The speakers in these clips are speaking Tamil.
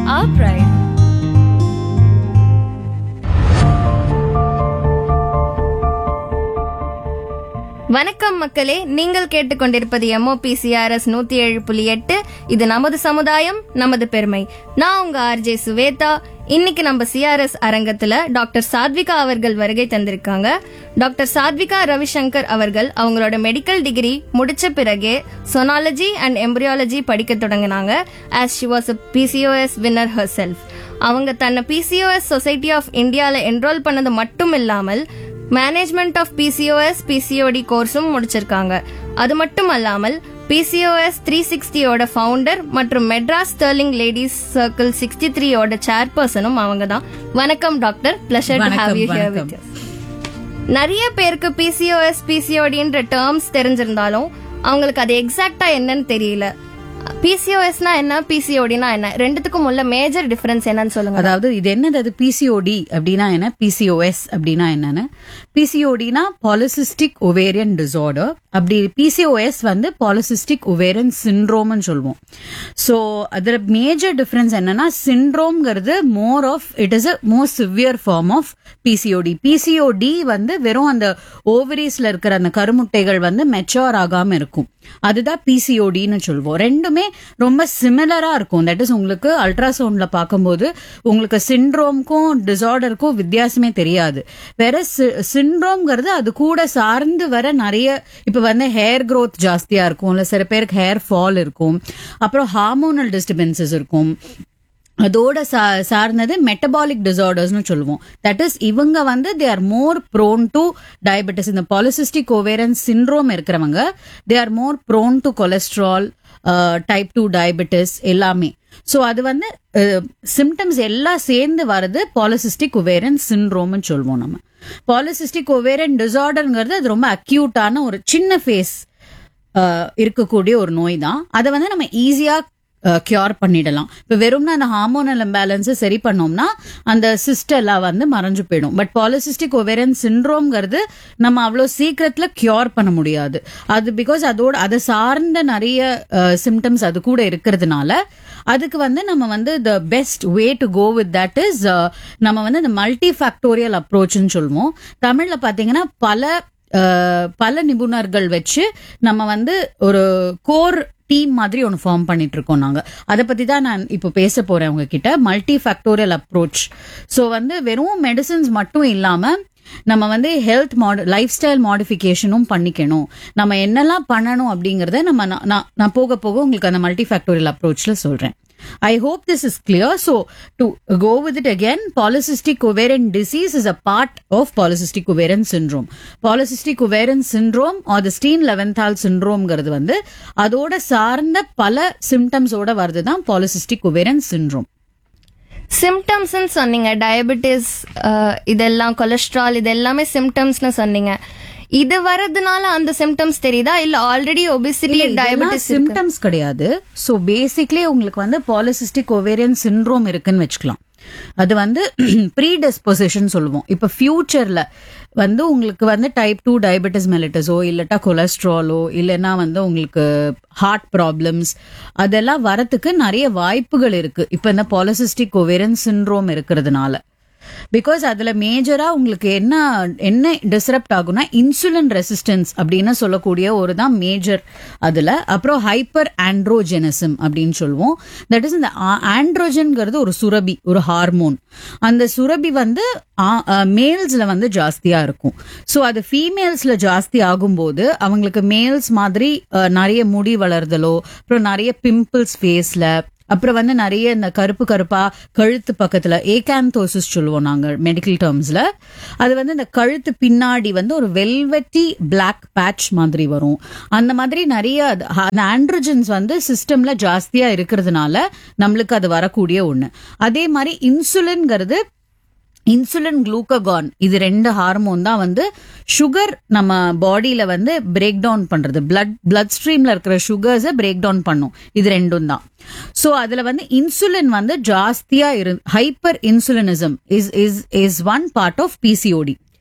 our pride. வணக்கம் மக்களே, நீங்கள் கேட்டுக்கொண்டிருப்பது MOPCRS 107.8. இது நமது சமுதாயம் நமது பெருமை. நான் உங்க RJ சுவேதா. இன்னைக்கு நம்ம சிஆர்எஸ் அரங்கத்துல டாக்டர் சாத்விகா அவர்கள் வருகை தந்திருக்காங்க. டாக்டர் சாத்விகா ரவிசங்கர் அவர்கள் அவங்களோட மெடிக்கல் டிகிரி முடிச்ச பிறகே சொனாலஜி அண்ட் எம்பரியாலஜி படிக்க தொடங்கினாங்க. As she was a PCOS winner herself. அவங்க தன்னை PCOS சொசைட்டி ஆஃப் இந்தியால என்ரோல் பண்ணது மட்டும் இல்லாமல் மேனேஜ்மெண்ட் ஆஃப் PCOS PCOD கோர்ஸும் முடிச்சிருக்காங்க. அது மட்டும் அல்லாமல் PCOS 360யோட ஃபவுண்டர் மற்றும் மெட்ராஸ் ஸ்டர்லிங் லேடிஸ் சர்க்கிள் 63யோட சேர்பர்சனும் அவங்க தான். வணக்கம் doctor, pleasure to have you here with us. நிறைய பேருக்கு PCOS PCODன்ற டேர்ம்ஸ் தெரிஞ்சிருந்தாலும் அவங்களுக்கு அது எக்ஸாக்டா என்னன்னு தெரியல. PCOSனா என்ன, PCODனா என்ன, ரெண்டுத்துக்கும் உள்ள மேஜர் டிஃபரன்ஸ் என்னன்னு சொல்லுங்க. அதாவது இது என்னது, அது PCOD அப்படின்னா என்ன, PCOS அப்படின்னா என்னன்னு. PCODனா பாலிசிஸ்டிக் ஒவேரியன் டிசார்டர், அப்படி PCOS வந்து பாலிசிஸ்டிக் ஒவேரியன் சிண்ட்ரோம்னு சொல்லுவோம். ஸோ அதுல மேஜர் டிஃபரன்ஸ் என்னன்னா, சிண்ட்ரோம்ங்கிறது more of it is a more severe form of PCOD. PCOD வந்து வெறும் அந்த ஓவரிஸ்ல இருக்கிற அந்த கருமுட்டைகள் வந்து மெச்சூர் ஆகாம இருக்கும், அதுதான் PCODன்னு சொல்லுவோம். ரெண்டுமே ரொம்ப சிமிலரா இருக்கும். தட் இஸ் உங்களுக்கு அல்ட்ராசவுண்ட்ல பார்க்கும்போது உங்களுக்கு சிண்ட்ரோம்க்கும் டிசார்டருக்கும் வித்தியாசமே தெரியாது. வேற சிண்ட்ரோம்ங்கிறது அது கூட சார்ந்து வர நிறைய, இப்ப வந்து ஹேர் க்ரோத் ஜாஸ்தியா இருக்கும், இல்ல சில பேருக்கு ஹேர் ஃபால் இருக்கும், அப்புறம் ஹார்மோனல் டிஸ்டர்பன்சஸ் இருக்கும். அதோட சார்ந்தது மெட்டபாலிக் டிசார்டர்ஸ்னு சொல்லுவோம். தட் இஸ் இவங்க வந்து they are more prone to diabetes. இந்த பாலிசிஸ்டிக் ஓவேரியன் சிண்ட்ரோம் இருக்கிறவங்க they are more prone to cholesterol, type 2 diabetes எல்லாமே. ஸோ அது வந்து சிம்டம்ஸ் எல்லாம் சேர்ந்து வர்றது பாலிசிஸ்டிக் ஒவேரியன் சிண்ட்ரோம்னு சொல்லுவோம். நம்ம பாலிசிஸ்டிக் ஒவேரியன் டிசார்டர்ங்கிறது அது ரொம்ப அக்யூட்டான ஒரு சின்ன ஃபேஸ் இருக்கக்கூடிய ஒரு நோய் தான். அதை வந்து நம்ம ஈஸியா கியூர் பண்ணிடலாம். இப்போ வெறும்னா அந்த ஹார்மோனல் இம்பேலன்ஸை சரி பண்ணோம்னா அந்த சிஸ்ட் எல்லாம் வந்து மறைஞ்சு போயிடும். பட் பாலிசிஸ்டிக் ஒவேரியன் சிண்ட்ரோம்ங்கிறது நம்ம அவ்வளோ சீக்கிரத்தில் கியூர் பண்ண முடியாது. அது பிகாஸ் அதோட அதை சார்ந்த நிறைய சிம்டம்ஸ் அது கூட இருக்கிறதுனால அதுக்கு வந்து நம்ம வந்து the best way to go with that is நம்ம வந்து இந்த மல்டி ஃபேக்டோரியல் அப்ரோச்னு சொல்லுவோம். தமிழ்ல பாத்தீங்கன்னா பல நிபுணர்கள் வச்சு நம்ம வந்து ஒரு கோர் டீம் மாதிரி ஒன்று ஃபார்ம் பண்ணிட்டு இருக்கோம் நாங்க. அதை பத்தி தான் நான் இப்போ பேச போறேன் உங்ககிட்ட, மல்டி ஃபேக்டோரியல் அப்ரோச். ஸோ வந்து வெறும் மெடிசின்ஸ் மட்டும் இல்லாம நம்ம வந்து ஹெல்த் லைஃப் ஸ்டைல் மாடிஃபிகேஷனும் பண்ணிக்கணும். நம்ம என்னெல்லாம் பண்ணணும் அப்படிங்கறத நான் போக போக உங்களுக்கு அந்த மல்டி ஃபேக்டோரியல் அப்ரோச்ல சொல்றேன். I hope this is clear. So to go with it again, polycystic ovarian disease is a part of polycystic ovarian syndrome. Polycystic ovarian syndrome or the Steen-Leventhal syndrome ங்கிறது வந்து அதோட சார்ந்த பல சிம்டம்ஸ் ஓட வருதுதான் polycystic ovarian syndrome. சிம்டம்ஸ் சொன்னீங்க, டயபெட்டிஸ், இதெல்லாம் கொலஸ்ட்ரால், இது எல்லாமே சிம்டம்ஸ்னு சொன்னீங்க. இது வரதுனால அந்த சிம்டம்ஸ் தெரியுதா, இல்ல ஆல்ரெடி ஒபிசிட்டி டயபெட்டிஸ் சிம்டம்ஸ் கிடையாது. சோ பேசிக்லி உங்களுக்கு வந்து பாலிசிஸ்டிக் ஒவேரியன் சிண்ட்ரோம் இருக்குன்னு வச்சுக்கலாம். அது வந்து ப்ரீடிஸ்பொசிஷன் சொல்லுவோம். இப்ப ஃபியூச்சர்ல வந்து உங்களுக்கு வந்து டைப் 2 டயபெட்டிஸ் மெலிட்டஸோ இல்லட்டா கொலஸ்ட்ராலோ இல்லைன்னா வந்து உங்களுக்கு ஹார்ட் ப்ராப்ளம்ஸ் அதெல்லாம் வரத்துக்கு நிறைய வாய்ப்புகள் இருக்கு இப்ப இந்த பாலிசிஸ்டிக் ஒவேரியன் சிண்ட்ரோம் இருக்கிறதுனால. பிகாஸ் அதுல மேஜரா உங்களுக்கு என்ன டிஸ்ரப்ட் ஆகும்னா இன்சுலின் ரெசிஸ்டன்ஸ் அப்படின்னு சொல்லக்கூடிய ஒரு தான் மேஜர் அதுல. அப்புறம் ஹைப்பர் ஆண்ட்ரோஜெனிசம் அப்படின்னு சொல்லுவோம். தட் இஸ் இந்த ஆண்ட்ரோஜன்ங்கிறது ஒரு சுரபி, ஒரு ஹார்மோன். அந்த சுரபி வந்து மேல்ஸ்ல வந்து ஜாஸ்தியா இருக்கும். ஸோ அது ஃபீமேல்ஸ்ல ஜாஸ்தி ஆகும்போது அவங்களுக்கு மேல்ஸ் மாதிரி நிறைய முடி வளர்தலோ, அப்புறம் நிறைய பிம்பிள்ஸ் ஃபேஸ்ல, அப்புறம் வந்து நிறைய இந்த கருப்பா கழுத்து பக்கத்துல ஏகாந்தோசிஸ் சொல்லுவோம் நாங்க மெடிக்கல் டேர்ம்ஸ்ல. அது வந்து இந்த கழுத்து பின்னாடி வந்து ஒரு வெல்வெட்டி பிளாக் பேட்ச் மாதிரி வரும். அந்த மாதிரி நிறைய ஆண்ட்ரோஜன்ஸ் வந்து சிஸ்டம்ல ஜாஸ்தியா இருக்கிறதுனால நம்மளுக்கு அது வரக்கூடிய ஒண்ணு. அதே மாதிரி இன்சுலின்ங்கிறது, இன்சுலின் குளூக்ககான், இது ரெண்டு ஹார்மோன் தான் வந்து சுகர் நம்ம பாடியில வந்து பிரேக் டவுன் பண்றது. பிளட் ஸ்ட்ரீம்ல இருக்கிற சுகர்ஸை பிரேக் டவுன் பண்ணும். இது ரெண்டும் தான். சோ அதுல வந்து இன்சுலின் வந்து ஜாஸ்தியா hyper insulinism is one part of PCOD.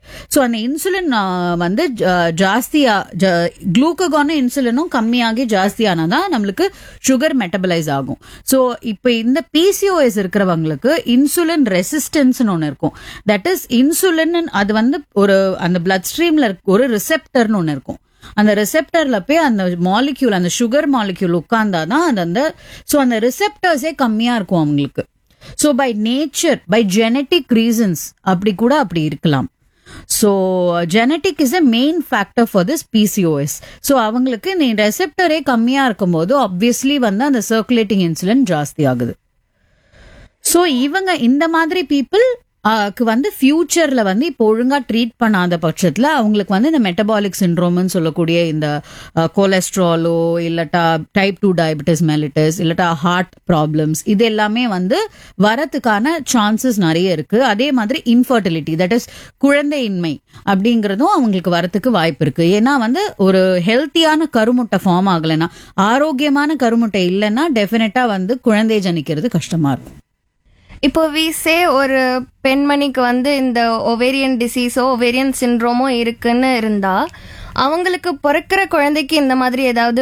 So அந்த இன்சுலின் வந்து ஜாஸ்தியா குளூக்ககானும் இன்சுலினும் கம்மியாகி ஜாஸ்தியானதான் நம்மளுக்கு சுகர் மெட்டபலைஸ் ஆகும். ஸோ இப்போ இந்த பிசிஓஎஸ் இருக்கிறவங்களுக்கு இன்சுலின் ரெசிஸ்டன்ஸ்னு ஒன்று இருக்கும். தட் இஸ் இன்சுலின் அது வந்து ஒரு அந்த பிளட் ஸ்ட்ரீம்ல ஒரு ரிசெப்டர்னு ஒன்று இருக்கும். அந்த ரிசெப்டர்ல போய் அந்த மாலிக்யூல் அந்த சுகர் மாலிக்யூல் உட்கார்ந்தாதான் அது அந்த ஸோ அந்த ரிசெப்டர்ஸே கம்மியா இருக்கும் அவங்களுக்கு. So by nature by genetic reasons அப்படி இருக்கலாம். So genetic is a main factor for this PCOS. So அவங்களுக்கு நீ ரெசெப்டரே கம்மியா இருக்கும்போது ஆப்வியஸ்லி வந்து அந்த சர்க்குலேட்டிங் இன்சுலின் ஜாஸ்தி ஆகுது. ஸோ இவங்க இந்த மாதிரி பீப்புள் வந்து ஃபியூச்சர்ல வந்து இப்போ ஒழுங்கா ட்ரீட் பண்ணாத பட்சத்துல அவங்களுக்கு வந்து இந்த மெட்டபாலிக் சிண்ட்ரோம்னு சொல்லக்கூடிய இந்த கொலஸ்ட்ராலோ இல்லட்டா type 2 diabetes mellitus இல்லட்டா heart problems இது எல்லாமே வந்து வரதுக்கான சான்சஸ் நிறைய இருக்கு. அதே மாதிரி இன்ஃபர்டிலிட்டி தட் இஸ் குழந்தையின்மை அப்படிங்கறதும் அவங்களுக்கு வரத்துக்கு வாய்ப்பு இருக்கு. ஏன்னா வந்து ஒரு ஹெல்த்தியான கருமுட்டை ஃபார்ம் ஆகலைன்னா ஆரோக்கியமான கருமுட்டை இல்லைன்னா டெஃபினட்டா வந்து குழந்தை ஜனிக்கிறது கஷ்டமா இருக்கும். இப்போ வீசே ஒரு பெண்மணிக்கு வந்து இந்த ஒவேரியன் டிசீஸோ ஒவேரியன் சிண்ட்ரோமோ இருக்குன்னு இருந்தா அவங்களுக்கு பிறக்கிற குழந்தைக்கு இந்த மாதிரி ஏதாவது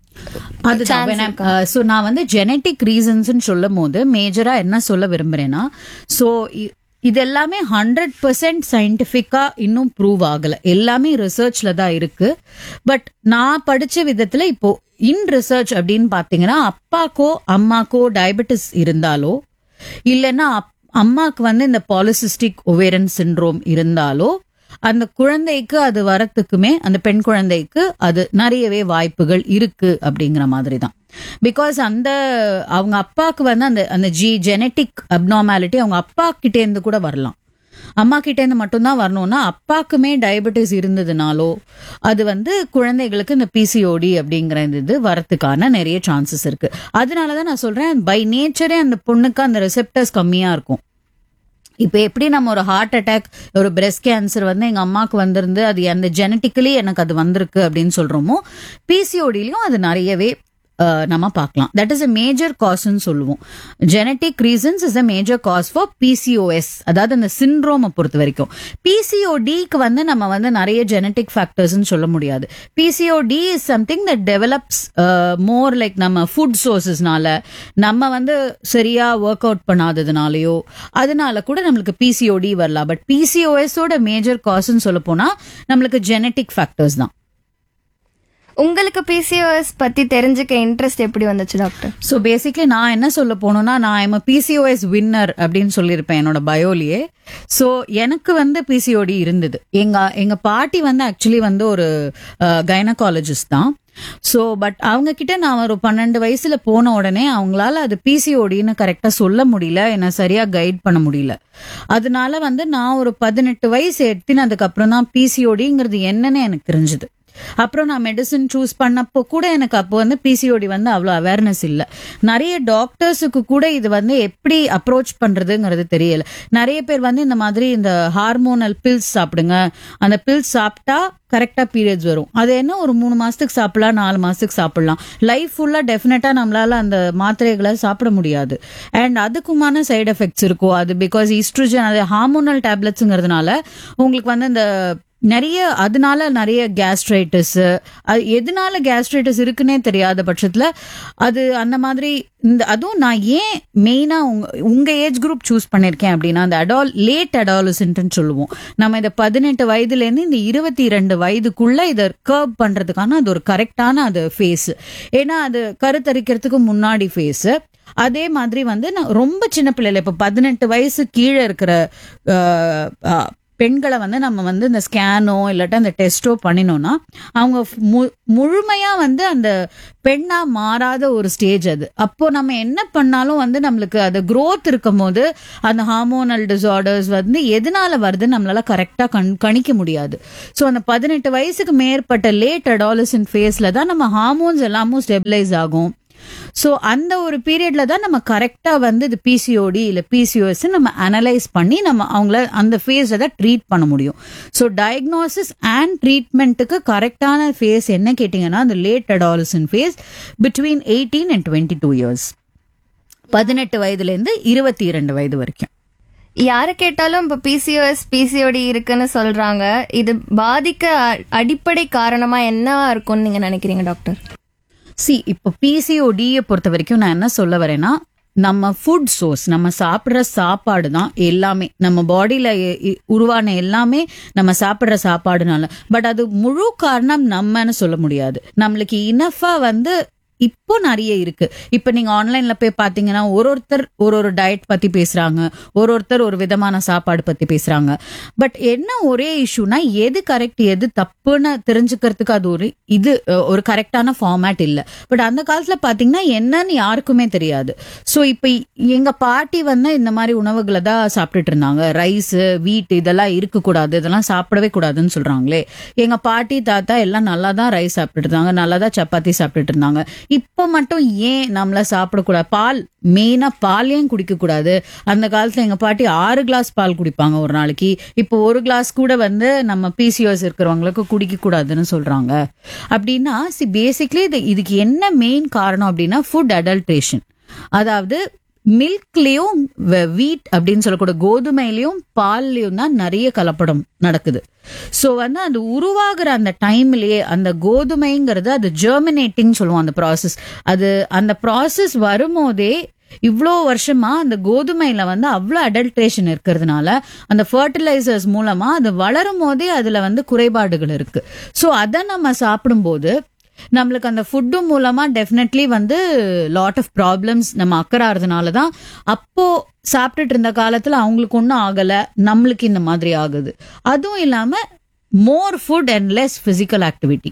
சோ நான் வந்து ஜெனட்டிக் ரீசன்ஸ் சொல்லும் போது மேஜரா என்ன சொல்ல விரும்புறேன்னா சோ இது எல்லாமே 100% சயின்டிபிக்கா இன்னும் ப்ரூவ் ஆகல. எல்லாமே ரிசர்ச்ல தான் இருக்கு. பட் நான் படிச்ச விதத்துல இப்போ இன் ரிசர்ச் அப்படின்னு பாத்தீங்கன்னா அப்பாக்கோ அம்மாக்கோ டயபெட்டிஸ் இருந்தாலோ இல்லைன்னா அம்மாக்கு வந்து இந்த பாலிசிஸ்டிக் ஒவேரியன் சிண்ட்ரோம் இருந்தாலோ அந்த குழந்தைக்கு அது வரத்துக்குமே அந்த பெண் குழந்தைக்கு அது நிறையவே வாய்ப்புகள் இருக்கு அப்படிங்கிற மாதிரி தான். பிகாஸ் அந்த அவங்க அப்பாக்கு வந்து அந்த அந்த ஜெனட்டிக் அப்நார்மாலிட்டி அவங்க அப்பா கிட்டே இருந்து கூட வரலாம். அம்மா கிட்ட இருந்து மட்டும்தான் வரணும்னா அப்பாக்குமே டயபெட்டிஸ் இருந்ததுனாலோ அது வந்து குழந்தைகளுக்கு இந்த பிசிஓடி அப்படிங்கிற இது வரத்துக்கான நிறைய சான்சஸ் இருக்கு. அதனாலதான் நான் சொல்றேன் பை நேச்சரே அந்த பொண்ணுக்கு அந்த ரிசெப்டர்ஸ் கம்மியா இருக்கும். இப்ப எப்படி நம்ம ஒரு ஹார்ட் அட்டாக் ஒரு பிரெஸ்ட் கேன்சர் வந்து எங்க அம்மாக்கு வந்திருந்து அது அந்த ஜெனட்டிக்கலி எனக்கு அது வந்திருக்கு அப்படின்னு சொல்றோமோ பிசிஓடிலையும் அது நிறையவே நம்ம பார்க்கலாம். தட் இஸ் a மேஜர் காஸ்ன்னு சொல்லுவோம். Genetic reasons is a major cause for PCOS அதாவது அந்த சிண்ட்ரோமை பொறுத்த வரைக்கும். பிசிஓடிக்கு வந்து நம்ம வந்து நிறைய ஜெனட்டிக் ஃபேக்டர்ஸ்ன்னு சொல்ல முடியாது. PCOD is something that develops more like நம்ம ஃபுட் சோர்சஸ்னால நம்ம வந்து சரியா ஒர்க் அவுட் பண்ணாததுனாலயோ அதனால கூட நம்மளுக்கு பிசிஓடி வரலாம். பட் பிசிஓஎஸோட மேஜர் காஸ்ன்னு சொல்ல போனா நம்மளுக்கு ஜெனட்டிக் ஃபேக்டர்ஸ் தான். உங்களுக்கு பிசிஓஎஸ் பத்தி தெரிஞ்சுக்க இன்ட்ரெஸ்ட் எப்படி வந்துச்சு டாக்டர்? ஸோ பேசிக்லி நான் என்ன சொல்ல போனோம்னா நான் எம் பிசிஓஎஸ் வின்னர் அப்படின்னு சொல்லியிருப்பேன் என்னோட பயோலியே. ஸோ எனக்கு வந்து பிசிஓடி இருந்தது. எங்க பாட்டி வந்து ஆக்சுவலி வந்து ஒரு கைனகாலஜிஸ்ட் தான். ஸோ பட் அவங்க கிட்ட நான் ஒரு 12 வயசுல போன உடனே அவங்களால அது பிசிஓடின்னு கரெக்டா சொல்ல முடியல, என்ன சரியா கைட் பண்ண முடியல. அதனால வந்து நான் ஒரு 18 வயசு எத்தினதுக்கு அப்புறம் தான் பிசிஓடிங்கிறது என்னன்னு எனக்கு தெரிஞ்சது. அப்புறம் நான் மெடிசன் சூஸ் பண்ணப்போ கூட எனக்கு அப்போ வந்து பிசிஓடி வந்து அவ்வளோ அவேர்னஸ் இல்லை. நிறைய டாக்டர்ஸுக்கு கூட இது வந்து எப்படி அப்ரோச் பண்றதுங்கிறது தெரியல. நிறைய பேர் வந்து இந்த மாதிரி இந்த ஹார்மோனல் பில்ஸ் சாப்பிடுங்க, அந்த பில்ஸ் சாப்பிட்டா கரெக்டா பீரியட்ஸ் வரும், அது என்ன ஒரு 3 மாசத்துக்கு சாப்பிடலாம் 4 மாசத்துக்கு சாப்பிடலாம், லைஃப் ஃபுல்லா டெஃபினட்டா நம்மளால அந்த மாத்திரைகளை சாப்பிட முடியாது. அண்ட் அதுக்குமான சைடு எஃபெக்ட்ஸ் இருக்கும். அது பிகாஸ் ஈஸ்ட்ரோஜன் அது ஹார்மோனல் டேப்லெட்ஸுங்கிறதுனால உங்களுக்கு வந்து இந்த அதனால நிறைய கேஸ்ட்ரைட்டிஸ் எதனால கேஸ்ட்ரைட்டிஸ் இருக்குன்னே தெரியாத பட்சத்துல அது அந்த மாதிரி அதுவும் நான் ஏன் மெயினா உங்க ஏஜ் குரூப் சூஸ் பண்ணிருக்கேன் அப்படின்னா அந்த லேட் அடாலசென்ட்னு சொல்லுவோம். நம்ம இந்த 18 வயதுல இருந்து இந்த 22 வயதுக்குள்ள இதை கர்வ் பண்றதுக்கான அது ஒரு கரெக்டான அது ஃபேஸ். ஏன்னா அது கருத்தரிக்கிறதுக்கு முன்னாடி ஃபேஸ். அதே மாதிரி வந்து நான் ரொம்ப சின்ன பிள்ளைல இப்ப 18 வயசு கீழே இருக்கிற பெண்களை வந்து நம்ம வந்து இந்த ஸ்கேனோ இல்லாட்டா அந்த டெஸ்டோ பண்ணினோம்னா அவங்க முழுமையா வந்து அந்த பெண்ணா மாறாத ஒரு ஸ்டேஜ் அது. அப்போ நம்ம என்ன பண்ணாலும் வந்து நம்மளுக்கு அது growth இருக்கும் போது அந்த ஹார்மோனல் டிசார்டர்ஸ் வந்து எதனால வருதுன்னு நம்மளால கரெக்டா கணிக்க முடியாது. ஸோ அந்த 18 வயசுக்கு மேற்பட்ட லேட் அடாலசென்ட் ஃபேஸ்ல தான் நம்ம ஹார்மோன்ஸ் எல்லாமும் ஸ்டெபிலைஸ் ஆகும். ஸோ அந்த ஒரு பீரியட்ல தான் நம்ம கரெக்டா வந்து இது பிசிஓடி இல்ல பிசிஓஎஸ் நம்ம அனலைஸ் பண்ணி நம்ம அவங்கள அந்த ஃபேஸ்ல தான் ட்ரீட் பண்ண முடியும். ஸோ டயக்னோசிஸ் அண்ட் ட்ரீட்மெண்ட்டுக்கு கரெக்டான ஃபேஸ் என்ன கேட்டீங்கன்னா அந்த late adolescent face between 18 and 22 years, 18 வயதுல இருந்து 22 வயது வரைக்கும். யாரை கேட்டாலும் இப்ப பிசிஓஎஸ் பிசிஓடி இருக்குன்னு சொல்றாங்க. இது பாதிக்க அடிப்படை காரணமா என்ன இருக்கும்னு நீங்க நினைக்கிறீங்க டாக்டர்? இப்போ பிசிஓடியை பொறுத்த வரைக்கும் நான் என்ன சொல்ல வரேன்னா, நம்ம ஃபுட் சோர்ஸ், நம்ம சாப்பிடுற சாப்பாடு தான் எல்லாமே. நம்ம பாடியில உருவான எல்லாமே நம்ம சாப்பிடுற சாப்பாடுனால. பட் அது முழு காரணம் நம்மன்னு சொல்ல முடியாது. நம்மளுக்கு இனஃபா இப்போ நிறைய இருக்கு. இப்ப நீங்க ஆன்லைன்ல போய் பாத்தீங்கன்னா ஒருத்தர் ஒரு டயட் பத்தி பேசுறாங்க, ஒருத்தர் ஒரு விதமான சாப்பாடு பத்தி பேசுறாங்க. பட் என்ன ஒரே இஷ்யூனா, எது கரெக்ட் எது தப்புன்னு தெரிஞ்சுக்கிறதுக்கு அது ஒரு கரெக்டான ஃபார்மேட் இல்ல. பட் அந்த காலத்துல பாத்தீங்கன்னா என்னன்னு யாருக்குமே தெரியாது. சோ இப்ப எங்க பாட்டி இந்த மாதிரி உணவுகளை தான் சாப்பிட்டுட்டு இருந்தாங்க. ரைஸ், வீட் இதெல்லாம் இருக்க கூடாது, இதெல்லாம் சாப்பிடவே கூடாதுன்னு சொல்றாங்களே. எங்க பாட்டி தாத்தா எல்லாம் நல்லா தான் ரைஸ் சாப்பிட்டுட்டு இருந்தாங்க, நல்லா தான் சப்பாத்தி சாப்பிட்டுட்டு இருந்தாங்க. இப்ப மட்டும் ஏன் நம்மள சாப்பிடக்கூடாது? பால், மெயினா பால் ஏன் குடிக்க கூடாது? அந்த காலத்துல எங்க பாட்டி 6 கிளாஸ் பால் குடிப்பாங்க ஒரு நாளைக்கு. இப்போ 1 கிளாஸ் கூட நம்ம பிசிஓஎஸ் இருக்கிறவங்களுக்கு குடிக்க கூடாதுன்னு சொல்றாங்க. அப்படின்னா பேசிக்லி இதுக்கு என்ன மெயின் காரணம் அப்படின்னா ஃபுட் அடல்ட்ரேஷன். அதாவது மில்க்லயும் வீட் அப்படின்னு சொல்லக்கூட கோதுமையிலயும் பால்லயும் தான் நிறைய கலப்படம் நடக்குது. சோ அது உருவாகிற அந்த டைம்லயே அந்த கோதுமைங்கிறது அது ஜெர்மினேட்டிங் சொல்லுவோம் அந்த ப்ராசஸ். அந்த ப்ராசஸ் வரும்போதே இவ்வளோ வருஷமா அந்த கோதுமையில அவ்வளோ அடல்ட்ரேஷன் இருக்கிறதுனால அந்த ஃபர்டிலைசர்ஸ் மூலமா அது வளரும் போதே அதுல குறைபாடுகள் இருக்கு. சோ அதை நம்ம சாப்பிடும்போது நம்மளுக்கு அந்த ஃபுட்டு மூலமா டெஃபினெட்லி லாட் ஆஃப் ப்ராப்ளம்ஸ் நம்ம அக்கறாறதுனாலதான் அப்போ சாப்பிட்டுட்டு இருந்த காலத்துல அவங்களுக்கு ஒன்றும் ஆகல, நம்மளுக்கு இந்த மாதிரி ஆகுது. அதுவும் இல்லாம மோர் food and less physical activity.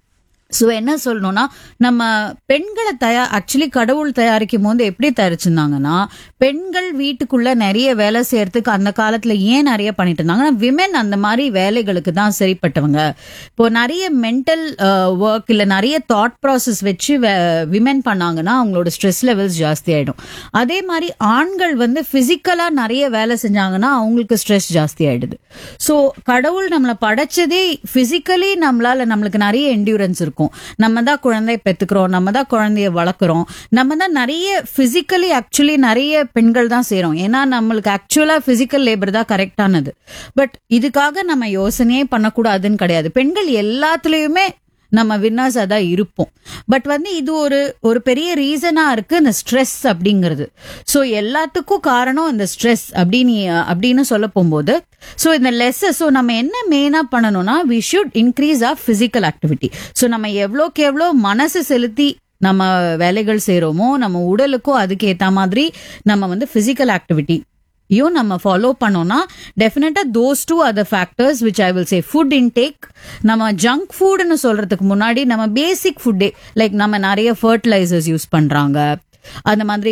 So என்ன சொல்லணும்னா, நம்ம பெண்களை ஆக்சுவலி கடவுள் தயாரிக்கும் போது எப்படி தயாரிச்சிருந்தாங்கன்னா, பெண்கள் வீட்டுக்குள்ள நிறைய வேலை செய்யறதுக்கு அந்த காலத்துல ஏன் நிறைய பண்ணிட்டு இருந்தாங்கன்னா, விமென் அந்த மாதிரி வேலைகளுக்கு தான் சரிப்பட்டவங்க. இப்போ நிறைய மென்டல் ஒர்க் இல்ல நிறைய தாட் ப்ராசஸ் வச்சு விமென் பண்ணாங்கன்னா அவங்களோட ஸ்ட்ரெஸ் லெவல்ஸ் ஜாஸ்தி ஆயிடும். அதே மாதிரி ஆண்கள் பிசிக்கலா நிறைய வேலை செஞ்சாங்கன்னா அவங்களுக்கு ஸ்ட்ரெஸ் ஜாஸ்தி ஆயிடுது. சோ கடவுள் நம்மளை படைச்சதே பிசிக்கலி நம்மளுக்கு நிறைய என்டியூரன்ஸ் இருக்கும். நம்ம தான் குழந்தைய பெத்துக்கிறோம், நம்ம தான் குழந்தைய வளர்க்குறோம், நம்ம தான் நிறைய பிசிக்கலி ஆக்சுவலி நிறைய பெண்கள் தான் செய்றோம். ஏன்னா நம்மளுக்கு ஆக்சுவலா பிசிக்கல் லேபர் தான் கரெக்டானது. பட் இதுக்காக நம்ம யோசனையே பண்ணக்கூடாதுன்னு கிடையாது. பெண்கள் எல்லாத்துலயுமே நம்ம வின்னர்ஸா தான் இருப்போம். பட் இது ஒரு பெரிய ரீசனா இருக்கு இந்த ஸ்ட்ரெஸ் அப்படிங்கிறது. சோ எல்லாத்துக்கும் காரணம் இந்த ஸ்ட்ரெஸ் அப்படின்னு சொல்ல போகும்போது சோ இந்த சோ நம்ம என்ன மெயினா பண்ணணும்னா, we should increase R physical activity. So நம்ம எவ்வளோக்கு எவ்வளோ மனசு செலுத்தி நம்ம வேலைகள் செய்யறோமோ நம்ம உடலுக்கும் அதுக்கு ஏத்த மாதிரி நம்ம பிசிக்கல் ஆக்டிவிட்டி நம்ம ஃபாலோ பண்ணோம்னா டெஃபினட்டா those two R the factors which I will say. Food intake, நம்ம ஜங்க் ஃபுட்னு சொல்றதுக்கு முன்னாடி நம்ம பேசிக் ஃபுட்டே லைக் நம்ம நிறைய ஃபர்டிலைசர்ஸ் யூஸ் பண்றாங்க, அந்த மாதிரி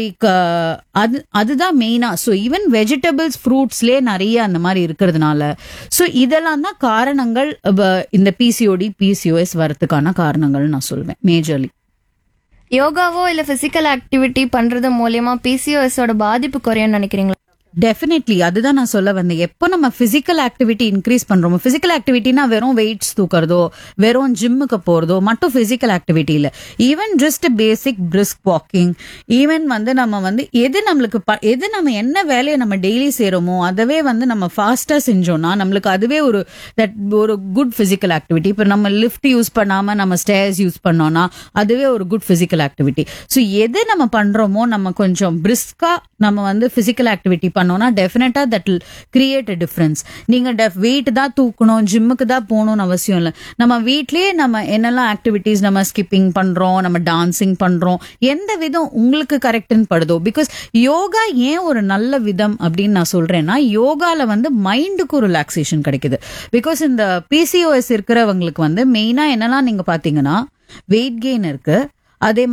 அதுதான் மெயினா. ஸோ ஈவன் வெஜிடபிள்ஸ் ஃப்ரூட்ஸ்லேயே நிறைய அந்த மாதிரி இருக்கிறதுனால ஸோ இதெல்லாம் தான் காரணங்கள் இந்த பிசிஓடி பிசிஓஎஸ் வரதுக்கான காரணங்கள் நான் சொல்வேன் மேஜர்லி. யோகாவோ இல்ல பிசிக்கல் ஆக்டிவிட்டி பண்றது மூலமா பிசிஓஎஸோட பாதிப்பு குறையும்னு நினைக்கிறீங்களா? டெஃபினெட்லி அதுதான் நான் சொல்ல வந்தேன். எப்போ நம்ம பிசிக்கல் ஆக்டிவிட்டி இன்க்ரீஸ் பண்றோமோ, பிசிக்கல் ஆக்டிவிட்டினா வெறும் வெயிட்ஸ் தூக்குறதோ வெறும் ஜிம்முக்கு போறதோ மட்டும் பிசிக்கல் ஆக்டிவிட்டி இல்ல. ஈவன் ஜஸ்ட் பேசிக் பிரிஸ்க் வாக்கிங், ஈவன் நம்ம எது நம்மளுக்கு எது நம்ம என்ன வேலையை நம்ம டெய்லி செய்யறோமோ அதவே நம்ம ஃபாஸ்டா செஞ்சோம்னா நம்மளுக்கு அதுவே ஒரு குட் பிசிக்கல் ஆக்டிவிட்டி. இப்ப நம்ம லிஃப்ட் யூஸ் பண்ணாம நம்ம ஸ்டேர்ஸ் யூஸ் பண்ணோம்னா அதுவே ஒரு குட் பிசிக்கல் ஆக்டிவிட்டி. ஸோ எது நம்ம பண்றோமோ நம்ம கொஞ்சம் பிரிஸ்கா நம்ம பிசிக்கல் ஆக்டிவிட்டி பண்ணோம்னா டெஃபினட்டா that will create a difference. நீங்க வெயிட் தான் தூக்கணும், ஜிம்முக்கு தான் போகணும்னு அவசியம் இல்லை. நம்ம வீட்லயே நம்ம என்னெல்லாம் ஆக்டிவிட்டிஸ் நம்ம ஸ்கிப்பிங் பண்றோம், நம்ம டான்சிங் பண்றோம், எந்த விதம் உங்களுக்கு கரெக்ட்னு படுதோ. பிகாஸ் யோகா ஏன் ஒரு நல்ல விதம் அப்படின்னு நான் சொல்றேன்னா, யோகால மைண்டுக்கு ஒரு ரிலாக்ஸேஷன் கிடைக்குது. பிகாஸ் இந்த பிசிஓஎஸ் இருக்கிறவங்களுக்கு மெயினா என்னெல்லாம் நீங்க பாத்தீங்கன்னா வெயிட் கெயின் இருக்கு, அதே